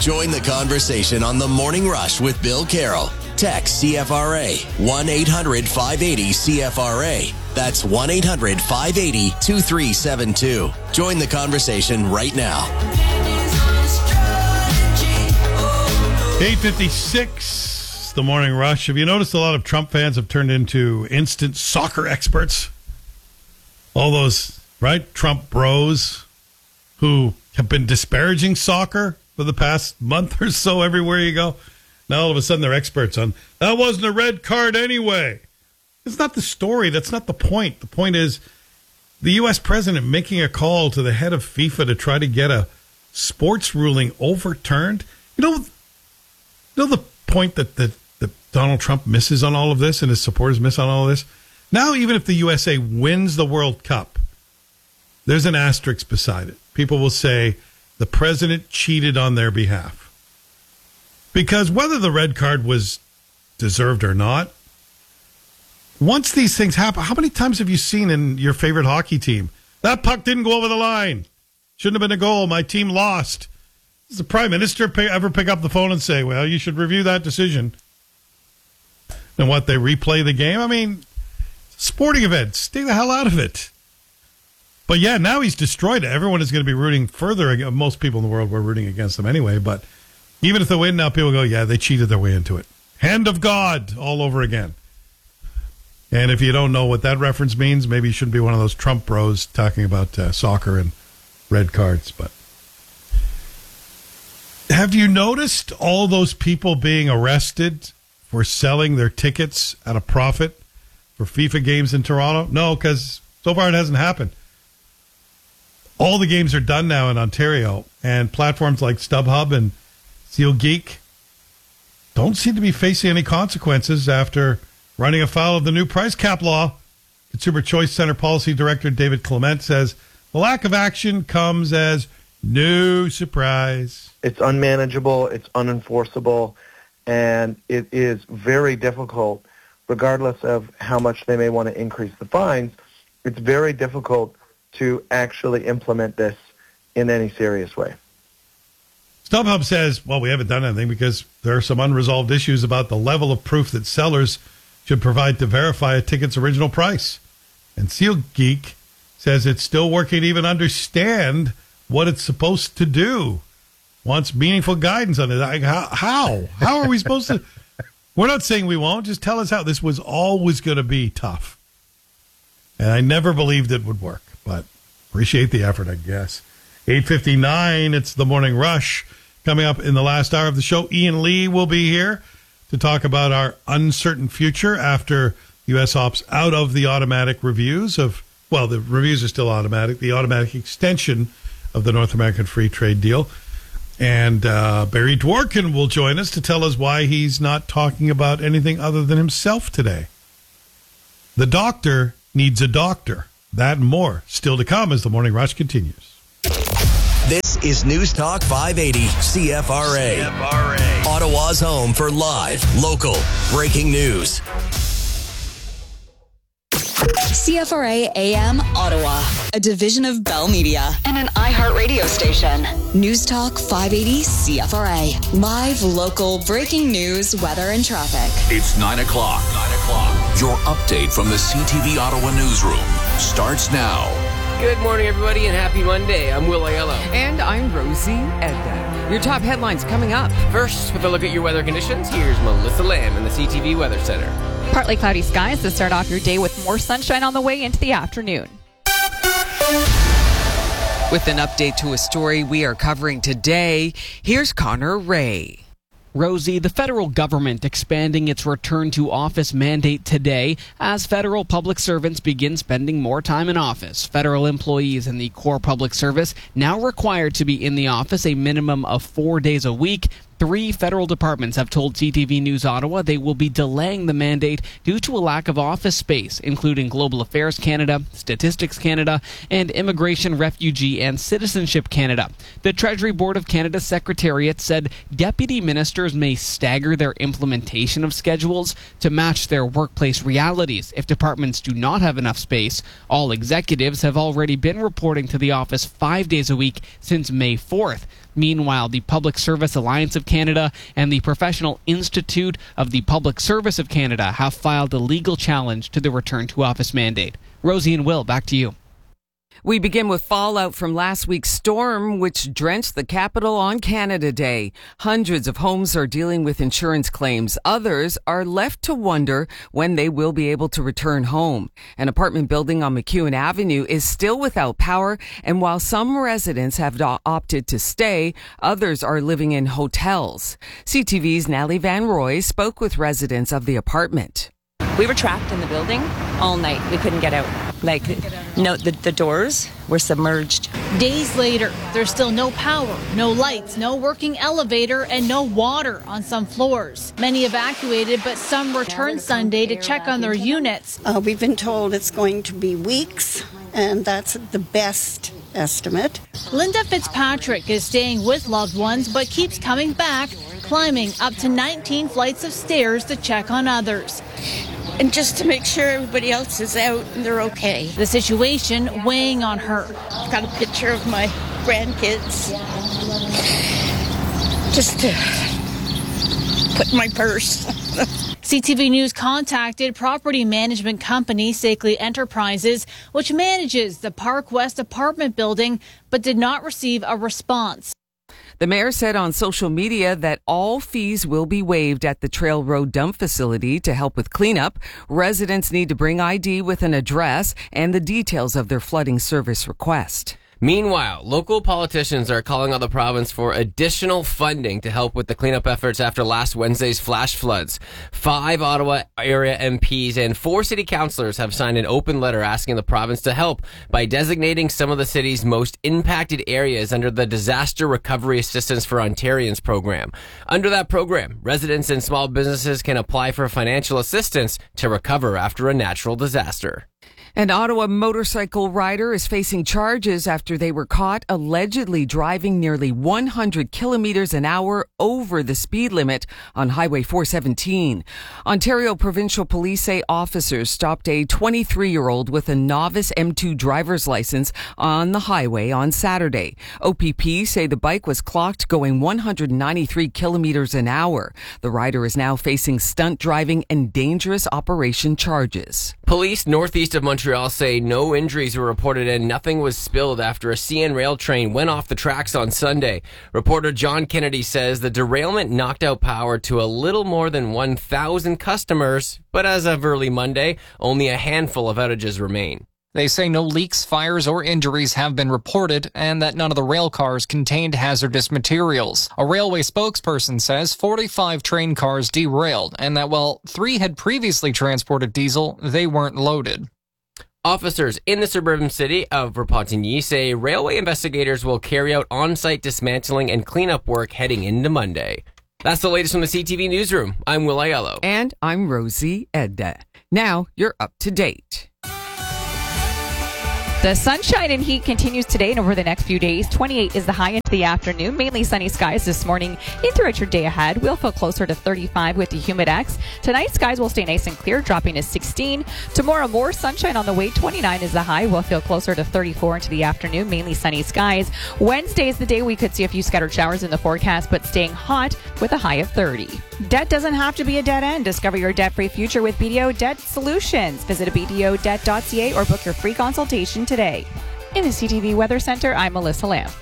Join the conversation on The Morning Rush with Bill Carroll. Text CFRA 1-800-580-CFRA. That's 1-800-580-2372. Join the conversation right now. 8:56, The Morning Rush. Have you noticed a lot of Trump fans have turned into instant soccer experts? All those, right, Trump bros who have been disparaging soccer for the past month or so everywhere you go. Now all of a sudden they're experts on, that wasn't a red card anyway. It's not the story. That's not the point. The point is the U.S. president making a call to the head of FIFA to try to get a sports ruling overturned. You know the point that Donald Trump misses on all of this and his supporters miss on all of this? Now, even if the USA wins the World Cup, there's an asterisk beside it. People will say the president cheated on their behalf. Because whether the red card was deserved or not, once these things happen, how many times have you seen in your favorite hockey team, that puck didn't go over the line, shouldn't have been a goal, my team lost? Does the prime minister ever pick up the phone and say, well, you should review that decision? And what, they replay the game? I mean, sporting event, stay the hell out of it. But yeah, now he's destroyed it. Everyone is going to be rooting further. Most people in the world were rooting against them anyway. But even if they win now, people go, yeah, they cheated their way into it. Hand of God all over again. And if you don't know what that reference means, maybe you shouldn't be one of those Trump bros talking about soccer and red cards. But have you noticed all those people being arrested for selling their tickets at a profit for FIFA games in Toronto? No, because so far it hasn't happened. All the games are done now in Ontario, and platforms like StubHub and SealGeek don't seem to be facing any consequences after running afoul of the new price cap law. Consumer Choice Center Policy Director David Clement says the lack of action comes as no surprise. It's unmanageable, it's unenforceable, and it is very difficult, regardless of how much they may want to increase the fines, it's very difficult to actually implement this in any serious way. StubHub says, well, we haven't done anything because there are some unresolved issues about the level of proof that sellers should provide to verify a ticket's original price. And SealGeek says it's still working to even understand what it's supposed to do. Wants meaningful guidance on it. Like, how? How are we supposed to? We're not saying we won't. Just tell us how. This was always going to be tough. And I never believed it would work. But appreciate the effort, I guess. 8:59, it's The Morning Rush. Coming up in the last hour of the show, Ian Lee will be here to talk about our uncertain future after U.S. opts out of the automatic reviews of, well, the reviews are still automatic, the automatic extension of the North American Free Trade Deal. And Barry Dworkin will join us to tell us why he's not talking about anything other than himself today. The doctor needs a doctor. That and more still to come as The Morning Rush continues. This is News Talk 580 CFRA. Ottawa's home for live, local, breaking news. CFRA AM Ottawa, a division of Bell Media and an iHeartRadio station. News Talk 580 CFRA. Live, local, breaking news, weather, and traffic. It's 9 o'clock. Your update from the CTV Ottawa newsroom starts now. Good morning, everybody, and happy Monday. I'm Will Aiello. And I'm Rosie Edda. Your top headlines coming up. First, with a look at your weather conditions, here's Melissa Lamb in the CTV Weather Center. Partly cloudy skies to start off your day with more sunshine on the way into the afternoon. With an update to a story we are covering today, here's Connor Ray. Rosie, the federal government expanding its return to office mandate today as federal public servants begin spending more time in office. Federal employees in the core public service now required to be in the office a minimum of 4 days a week. 3 federal departments have told CTV News Ottawa they will be delaying the mandate due to a lack of office space, including Global Affairs Canada, Statistics Canada, and Immigration, Refugee, and Citizenship Canada. The Treasury Board of Canada's Secretariat said deputy ministers may stagger their implementation of schedules to match their workplace realities if departments do not have enough space. All executives have already been reporting to the office 5 days a week since May 4th. Meanwhile, the Public Service Alliance of Canada and the Professional Institute of the Public Service of Canada have filed a legal challenge to the return to office mandate. Rosie and Will, back to you. We begin with fallout from last week's storm, which drenched the capital on Canada Day. Hundreds of homes are dealing with insurance claims. Others are left to wonder when they will be able to return home. An apartment building on McEwen Avenue is still without power, and while some residents have opted to stay, others are living in hotels. CTV's Natalie Van Roy spoke with residents of the apartment. We were trapped in the building all night. We couldn't get out. The doors were submerged. Days later, there's still no power, no lights, no working elevator, and no water on some floors. Many evacuated, but some returned Sunday to check on their units. We've been told it's going to be weeks, and that's the best estimate. Linda Fitzpatrick is staying with loved ones, but keeps coming back, climbing up to 19 flights of stairs to check on others. And just to make sure everybody else is out and they're okay. The situation weighing on her. I've got a picture of my grandkids. Just to put in my purse. CTV News contacted property management company Sackley Enterprises, which manages the Park West apartment building, but did not receive a response. The mayor said on social media that all fees will be waived at the Trail Road dump facility to help with cleanup. Residents need to bring ID with an address and the details of their flooding service request. Meanwhile, local politicians are calling on the province for additional funding to help with the cleanup efforts after last Wednesday's flash floods. 5 Ottawa area MPs and 4 city councillors have signed an open letter asking the province to help by designating some of the city's most impacted areas under the Disaster Recovery Assistance for Ontarians program. Under that program, residents and small businesses can apply for financial assistance to recover after a natural disaster. An Ottawa motorcycle rider is facing charges after they were caught allegedly driving nearly 100 kilometers an hour over the speed limit on Highway 417. Ontario Provincial Police say officers stopped a 23-year-old with a novice M2 driver's license on the highway on Saturday. OPP say the bike was clocked going 193 kilometers an hour. The rider is now facing stunt driving and dangerous operation charges. Police northeast of Montreal say no injuries were reported and nothing was spilled after a CN rail train went off the tracks on Sunday. Reporter John Kennedy says the derailment knocked out power to a little more than 1,000 customers, but as of early Monday, only a handful of outages remain. They say no leaks, fires, or injuries have been reported and that none of the rail cars contained hazardous materials. A railway spokesperson says 45 train cars derailed and that while 3 had previously transported diesel, they weren't loaded. Officers in the suburban city of Repentigny say railway investigators will carry out on-site dismantling and cleanup work heading into Monday. That's the latest from the CTV Newsroom. I'm Will Aiello. And I'm Rosie Edda. Now you're up to date. The sunshine and heat continues today and over the next few days. 28 is the high into the afternoon. Mainly sunny skies this morning. In throughout your day ahead, we'll feel closer to 35 with the humidex. Tonight, skies will stay nice and clear, dropping to 16. Tomorrow, more sunshine on the way. 29 is the high. We'll feel closer to 34 into the afternoon. Mainly sunny skies. Wednesday is the day we could see a few scattered showers in the forecast, but staying hot with a high of 30. Debt doesn't have to be a dead end. Discover your debt-free future with BDO Debt Solutions. Visit bdodebt.ca or book your free consultation today. In the CTV Weather Center, I'm Melissa Lamb.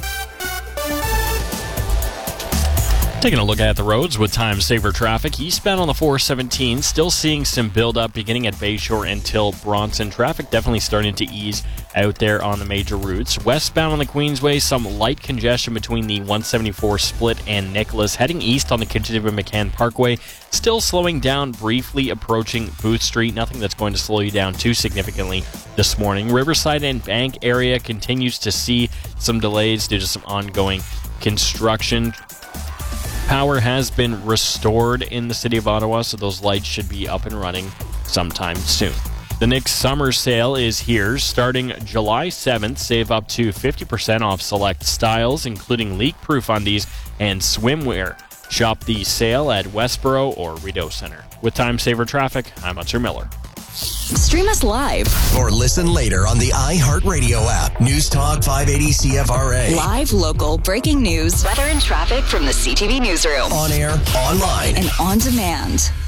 Taking a look at the roads with time saver traffic. Eastbound on the 417, still seeing some buildup beginning at Bayshore until Bronson. Traffic definitely starting to ease out there on the major routes. Westbound on the Queensway, some light congestion between the 174 split and Nicholas. Heading east on the Kitchener-McCann Parkway, still slowing down briefly approaching Booth Street. Nothing that's going to slow you down too significantly this morning. Riverside and Bank area continues to see some delays due to some ongoing construction. Power has been restored in the city of Ottawa, so those lights should be up and running sometime soon. The Nick Summer Sale is here. Starting July 7th, save up to 50% off select styles, including leak-proof undies and swimwear. Shop the sale at Westboro or Rideau Center. With time saver traffic, I'm Hunter Miller. Stream us live or listen later on the iHeartRadio app. News Talk 580 CFRA. Live, local, breaking news, weather and traffic from the CTV newsroom. On air, online, and on demand.